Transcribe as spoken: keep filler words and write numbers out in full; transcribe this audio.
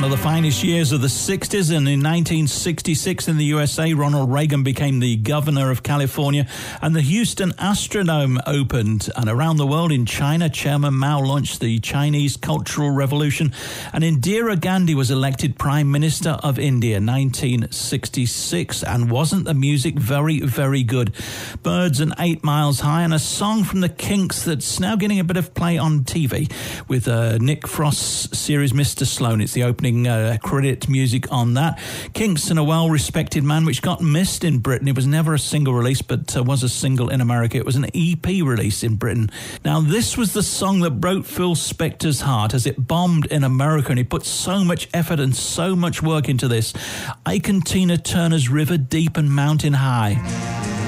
One of the finest years of the sixties, and in nineteen sixty-six in the U S A, Ronald Reagan became the governor of California, and the Houston Astrodome opened. And around the world, in China, Chairman Mao launched the Chinese Cultural Revolution, and Indira Gandhi was elected Prime Minister of India in nineteen sixty-six. And wasn't the music very, very good? Birds and Eight Miles High, and a song from the Kinks that's now getting a bit of play on T V with uh, Nick Frost's series Mister Sloan. It's the opening uh, credit music on that. Kingston, a well-respected man, which got missed in Britain. It was never a single release, but uh, was a single in America. It was an E P release in Britain. Now, this was the song that broke Phil Spector's heart as it bombed in America, and he put so much effort and so much work into this. Ike and Tina Turner's River Deep and Mountain High.